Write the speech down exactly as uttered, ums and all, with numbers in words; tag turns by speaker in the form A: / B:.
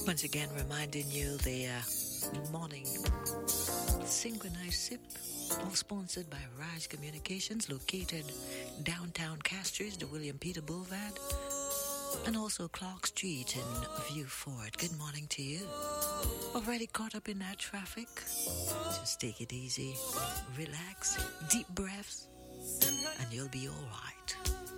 A: Once again, reminding you the uh, morning synchronized sip, all sponsored by Rise Communications, located downtown Castries, the William Peter Boulevard, and also Clark Street in View Fort. Good morning to you. Already caught up in that traffic? Just take it easy, relax, deep breaths, and you'll be all right.